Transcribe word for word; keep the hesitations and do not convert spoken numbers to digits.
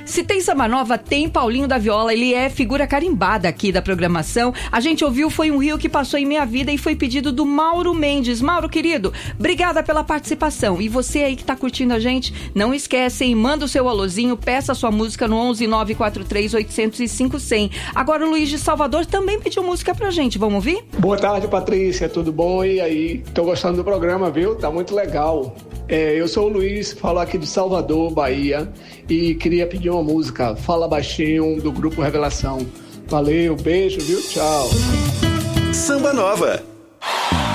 Se tem samba nova, tem Paulinho da Viola. Ele é figura carimbada aqui da programação. A gente ouviu Foi um Rio que Passou em Minha Vida e foi pedido do Mauro Mendes. Mauro, querido, obrigada pela participação. E você aí que tá curtindo a gente, não esquece, hein? Manda o seu alôzinho, peça a sua música no onze nove quatro três oito zero cinco zero zero. Agora o Luiz de Salvador também pediu música pra gente. Vamos ouvir? Boa tarde, Patrícia. Tudo bom? E aí? Tô gostando do programa, viu? Tá muito legal. É, eu sou o Luiz, falo aqui de Salvador, Bahia, e queria pedir uma música, Fala Baixinho, do Grupo Revelação. Valeu, beijo, viu? Tchau. Samba Nova.